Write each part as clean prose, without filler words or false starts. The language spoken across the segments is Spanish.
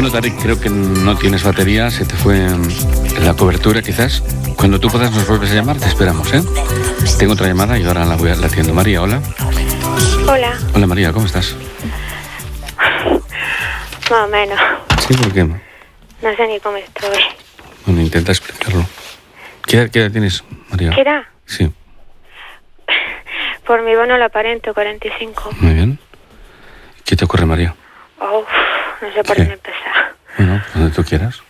Bueno, Tarik, creo que no tienes batería, se te fue la cobertura quizás. Cuando tú puedas nos vuelves a llamar, te esperamos, ¿eh? Tengo otra llamada y ahora la atiendo. María, hola. Hola. Hola María, ¿cómo estás? Más o menos. Sí, ¿por qué? No sé ni cómo estoy. Bueno, intenta explicarlo. ¿Qué edad tienes, María? ¿Qué edad? Sí. Por mi bono lo aparento, 45. Muy bien. ¿Qué te ocurre, María? Oh, no sé por ¿Qué? dónde empezar. Bueno, donde tú quieras.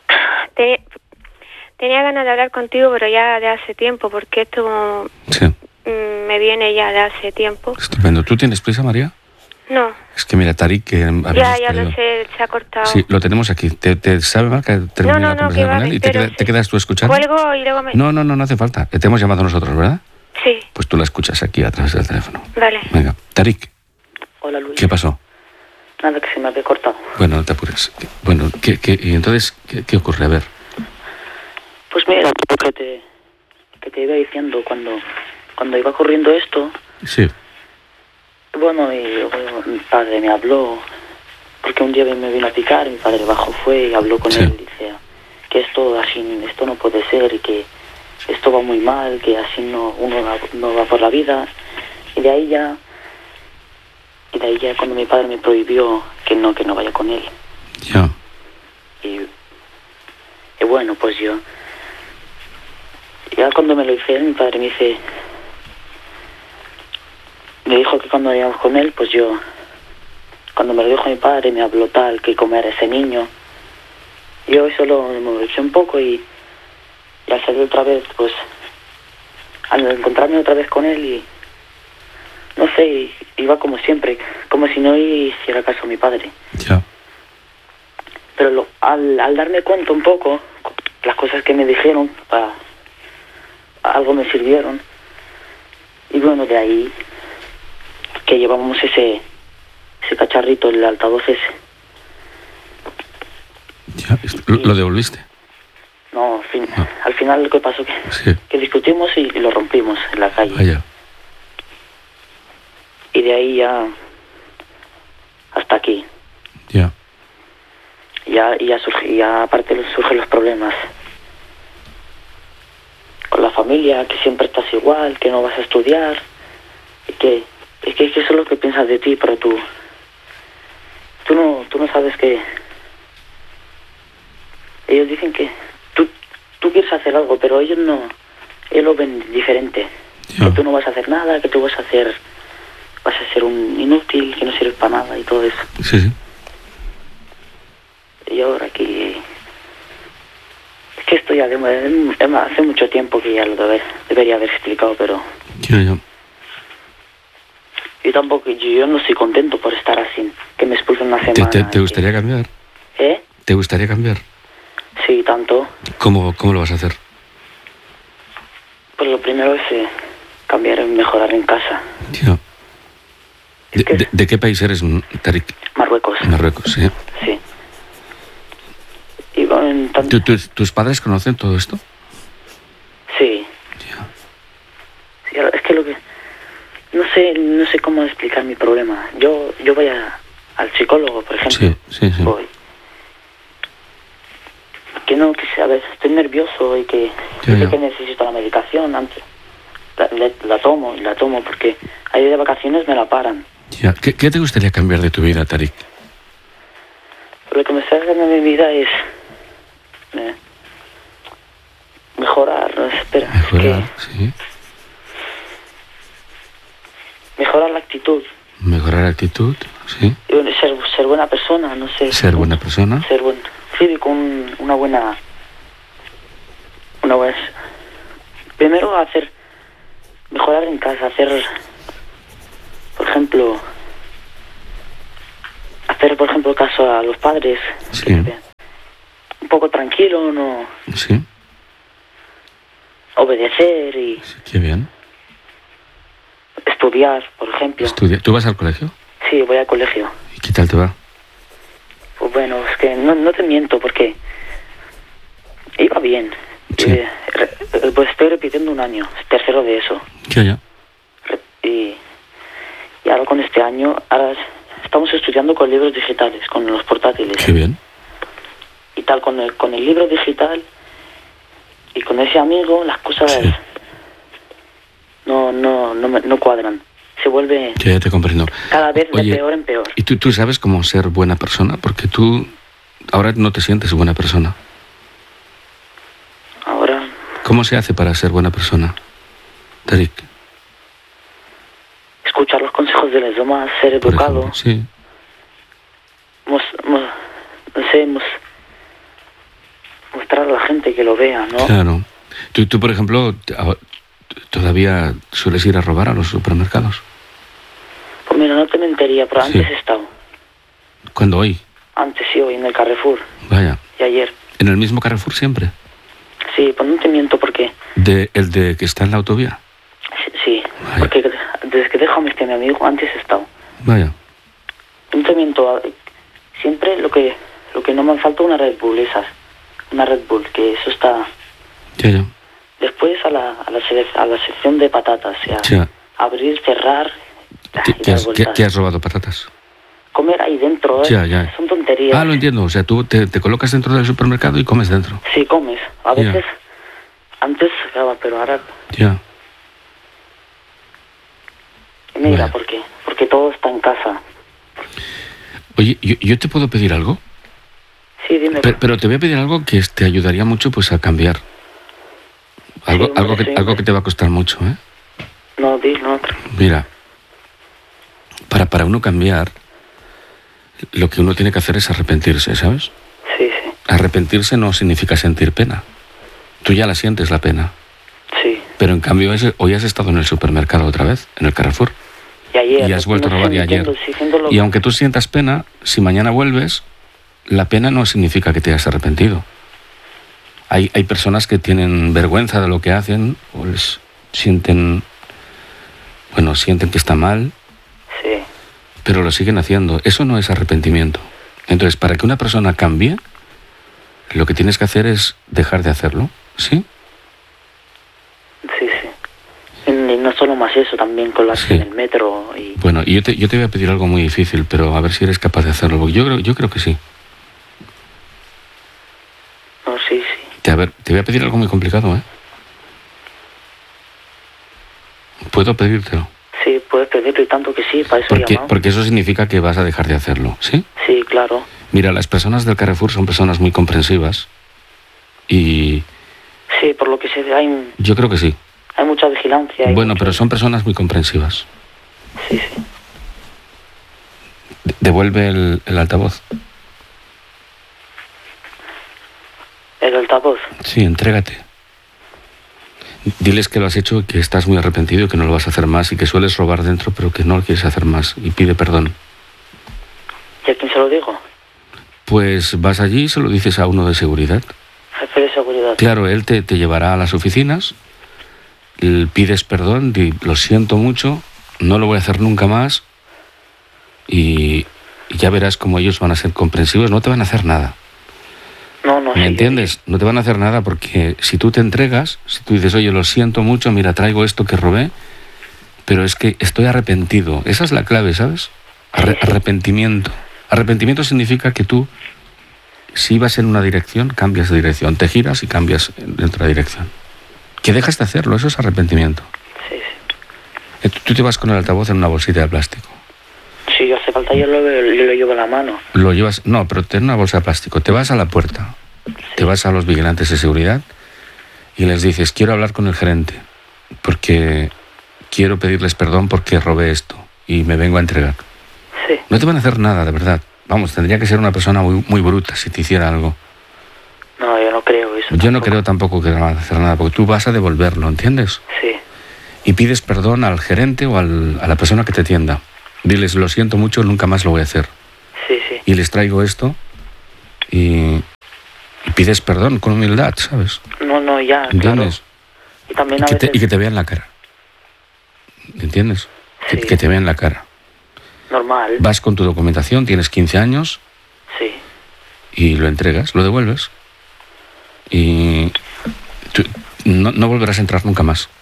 Tenía ganas de hablar contigo, pero ya de hace tiempo, porque esto Sí. me viene ya de hace tiempo. Estupendo. ¿Tú tienes prisa, María? No. Es que mira, Tarik, que Ya lo sé, se ha cortado. Sí, lo tenemos aquí. ¿Te sabe mal que termine la conversación con él? ¿Y te quedas tú escuchando? Cuelgo y luego me... No hace falta. Te hemos llamado nosotros, ¿verdad? Sí. Pues tú la escuchas aquí a través del teléfono. Vale. Venga, Tarik, Hola, Luis. ¿qué pasó? Nada, que se me había cortado. Bueno, no te apures. Bueno, y entonces, ¿qué ocurre? A ver. Pues mira, lo que te iba diciendo cuando iba corriendo esto, Sí. bueno, y luego mi padre me habló, porque un día me vino a picar, mi padre bajó fue y habló con Sí. él, y dice que esto no puede ser, y que esto va muy mal, que así uno no va por la vida, y de ahí ya cuando mi padre me prohibió que no vaya con él. Ya. Y bueno, pues ya cuando me lo hice él, mi padre me dijo que cuando íbamos con él, pues cuando me lo dijo mi padre, me habló tal, que comer a ese niño, yo solo me molesté un poco y al salir otra vez, pues al encontrarme otra vez con él y no sé, iba como siempre, como si no hiciera caso a mi padre. Ya. Pero al darme cuenta un poco, las cosas que me dijeron, algo me sirvieron. Y bueno, de ahí que llevábamos ese cacharrito, el altavoz ese. Ya. ¿Lo devolviste? No, al final lo que pasó Sí. que discutimos y lo rompimos en la calle. Vaya. Y de ahí ya hasta aquí. Ya. Ya aparte surgen los problemas con la familia, que siempre estás igual, que no vas a estudiar, y que eso es lo que piensas de ti, pero tú no sabes que ellos dicen que tú quieres hacer algo, pero ellos lo ven diferente. Ya. Que tú no vas a hacer nada, que tú vas a ser un inútil, que no sirves para nada y todo eso. Sí. Y ahora que es que esto ya hace mucho tiempo que ya lo debería haber explicado, pero Ya. yo no estoy contento por estar así, que me expulsen una semana. ¿Te gustaría cambiar? ¿Eh? ¿Te gustaría cambiar? Sí, tanto. ¿Cómo lo vas a hacer? Pues lo primero es cambiar y mejorar en casa. Ya. ¿De qué país eres, Tarik? Marruecos. Marruecos, sí. Sí. Y bueno, tanto... ¿Tus padres conocen todo esto? Sí. Ya. Sí, es que no sé cómo explicar mi problema. Yo voy al psicólogo, por ejemplo. Sí. Voy. Que a veces estoy nervioso y que sé que necesito la medicación antes. La tomo porque ahí de vacaciones me la paran. Ya. ¿Qué te gustaría cambiar de tu vida, Tarik? Lo que me está haciendo en mi vida es mejorar, Sí. Mejorar la actitud. Mejorar la actitud, sí. Y ser buena persona, no sé. Ser buena persona. Ser buen. Sí, con una buena. Primero mejorar en casa, por ejemplo, caso a los padres. Sí. Un poco tranquilo, no. Sí. Obedecer y Sí, qué bien. estudiar, por ejemplo. ¿Tú vas al colegio? Sí, voy al colegio. ¿Y qué tal te va? Pues bueno, es que no te miento porque iba bien. Sí. Pues estoy repitiendo un año, tercero de eso. Ya. Y ahora con este año, ahora estamos estudiando con libros digitales, con los portátiles. Qué bien. digital, con el libro digital y con ese amigo, las cosas Sí. no cuadran. Se vuelve Ya te comprendo. cada vez de Oye, peor en peor. ¿y tú sabes cómo ser buena persona? Porque tú ahora no te sientes buena persona. Ahora, ¿Cómo se hace para ser buena persona, Tarik? escuchar los consejos de los demás, ser Por educado, ejemplo, sí. no sé, mostrar a la gente que lo vea, ¿no? Claro. Tú por ejemplo, todavía sueles ir a robar a los supermercados. Pues mira, no te mentiría, pero Sí. antes he estado. ¿Cuándo? Hoy. Antes sí, hoy en el Carrefour. Vaya. Y ayer. ¿En el mismo Carrefour siempre? Sí, pues no te miento porque... ¿El de que está en la autovía? Sí, Vaya. porque desde que dejo a mi amigo, antes he estado. Vaya. No te miento, siempre lo que no me falta una Red Bull, esas. Una Red Bull, que eso está... Ya. Después a la sección de patatas, o sea, Ya. abrir, cerrar... y ¿Qué dar has, vueltas. qué has robado patatas? Comer ahí dentro, Ya. son tonterías. Ah, lo entiendo. O sea, tú te colocas dentro del supermercado y comes dentro. Sí, comes. A Ya. veces, antes sacaba, pero ahora... Ya. Mira, Vaya. ¿por qué? Porque todo está en casa. Oye, ¿yo te puedo pedir algo? Sí, dime. Pero te voy a pedir algo que te ayudaría mucho pues a cambiar. Algo, Sí, hombre, sí, algo hombre. que te va a costar mucho, ¿eh? No, no. Mira, para uno cambiar, lo que uno tiene que hacer es arrepentirse, ¿sabes? Sí. Arrepentirse no significa sentir pena. Tú ya la sientes, la pena. Sí. Pero en cambio, hoy has estado en el supermercado otra vez, en el Carrefour. Y ayer. Y has vuelto a no robar sé, y ayer. entiendo, sí, haciéndolo- Y aunque tú sientas pena, si mañana vuelves, la pena no significa que te hayas arrepentido. Hay personas que tienen vergüenza de lo que hacen, o les sienten que está mal, Sí. pero lo siguen haciendo. Eso no es arrepentimiento. Entonces, para que una persona cambie, lo que tienes que hacer es dejar de hacerlo, ¿sí? Sí. Y no solo más eso, también colarse Sí. en el metro y... Bueno, y yo te voy a pedir algo muy difícil, pero a ver si eres capaz de hacerlo, porque yo creo que sí. No, sí. Te voy a pedir algo muy complicado, ¿eh? ¿Puedo pedírtelo? Sí, puedes pedirlo y tanto que sí, para eso he llamado. Porque eso significa que vas a dejar de hacerlo, ¿sí? Sí, claro. Mira, las personas del Carrefour son personas muy comprensivas y Sí, por lo que se ve, hay yo creo que sí. mucha vigilancia. hay Bueno, mucho- pero son personas muy comprensivas. Sí. Devuelve el altavoz. El altavoz. Sí, entrégate. Diles que lo has hecho y que estás muy arrepentido y que no lo vas a hacer más y que sueles robar dentro pero que no lo quieres hacer más y pide perdón. ¿Y a quién se lo digo? Pues vas allí y se lo dices a uno de seguridad. Jefe de seguridad. Claro, él te llevará a las oficinas, pides perdón, lo siento mucho, no lo voy a hacer nunca más y ya verás cómo ellos van a ser comprensivos, no te van a hacer nada. No, ¿Me sí, entiendes? No te van a hacer nada porque si tú te entregas, si tú dices, oye, lo siento mucho, mira, traigo esto que robé, pero es que estoy arrepentido. Esa es la clave, ¿sabes? Arrepentimiento. Arrepentimiento significa que tú, si ibas en una dirección, cambias de dirección, te giras y cambias en otra dirección. Que dejas de hacerlo, eso es arrepentimiento. Sí. Tú te vas con el altavoz en una bolsita de plástico. Si hace falta, yo lo llevo en la mano. Lo llevas, no, pero ten una bolsa de plástico. Te vas a la puerta, te vas a los vigilantes de seguridad y les dices, quiero hablar con el gerente porque quiero pedirles perdón porque robé esto y me vengo a entregar. Sí. No te van a hacer nada, de verdad. Vamos, tendría que ser una persona muy, muy bruta si te hiciera algo. No, yo no creo eso. Yo no tampoco. creo tampoco que te van a hacer nada, porque tú vas a devolverlo, ¿entiendes? Sí. Y pides perdón al gerente o a la persona que te atienda. Diles, lo siento mucho, nunca más lo voy a hacer. Sí. Y les traigo esto y pides perdón con humildad, ¿sabes? No, ya, ¿Entiendes? claro. Y también a veces... Y que te vean la cara. ¿Entiendes? Sí. Que te vean la cara. Normal. Vas con tu documentación, tienes 15 años Sí. y lo entregas, lo devuelves. Y tú no volverás a entrar nunca más.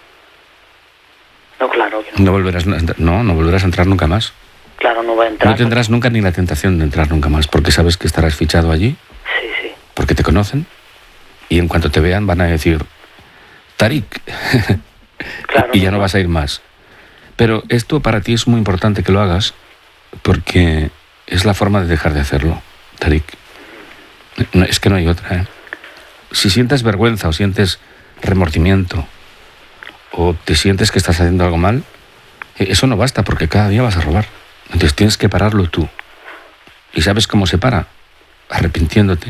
No, claro que no. No volverás a entrar nunca más. Claro, no va a entrar. No tendrás nunca ni la tentación de entrar nunca más, porque sabes que estarás fichado allí Sí. porque te conocen, y en cuanto te vean van a decir, Tarik, Claro, y ya no vas a ir más. Pero esto para ti es muy importante que lo hagas, porque es la forma de dejar de hacerlo, Tarik. No, es que no hay otra, ¿eh? Si sientes vergüenza o sientes remordimiento, o te sientes que estás haciendo algo mal, eso no basta, porque cada día vas a robar. Entonces tienes que pararlo tú. ¿Y sabes cómo se para? Arrepintiéndote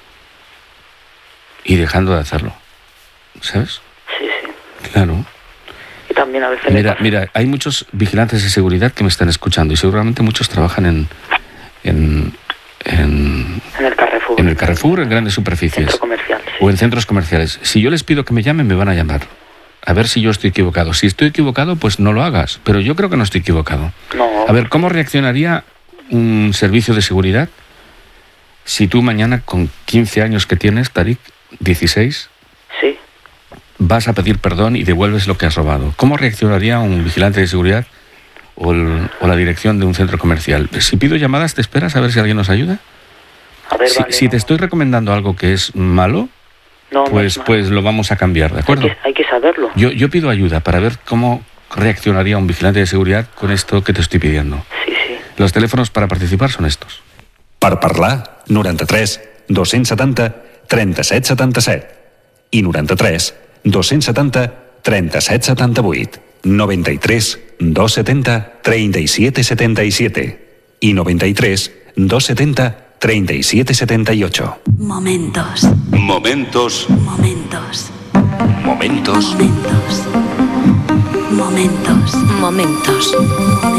y dejando de hacerlo. ¿Sabes? Sí, sí. Claro. Y también a veces me pasa. Mira, hay muchos vigilantes de seguridad que me están escuchando y seguramente muchos trabajan en el Carrefour. En el Carrefour, en grandes superficies. Centro comercial, sí. O en centros comerciales. Si yo les pido que me llamen, me van a llamar. A ver si yo estoy equivocado. Si estoy equivocado, pues no lo hagas. Pero yo creo que no estoy equivocado. No. A ver, ¿cómo reaccionaría un servicio de seguridad si tú mañana, con 15 años que tienes, Tarik, 16, Sí. vas a pedir perdón y devuelves lo que has robado? ¿Cómo reaccionaría un vigilante de seguridad o la dirección de un centro comercial? Si pido llamadas, ¿te esperas a ver si alguien nos ayuda? A ver, Si, vale, si no. te estoy recomendando algo que es malo, No, no pues, es malo. pues lo vamos a cambiar, ¿de acuerdo? Hay que saberlo. Yo pido ayuda para ver cómo reaccionaría un vigilante de seguridad con esto que te estoy pidiendo. Sí, sí. Los teléfonos para participar son estos. Per parlar, 93 270 37 77 i 93 270 37 78, 93 270 37 77 y 93 270 37 78. Momentos. Momentos. Momentos. Momentos. Momentos. Momentos. Momentos.